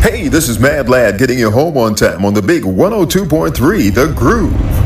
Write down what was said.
Hey, this is Mad Lad getting you home on time on the big 102.3 The Groove.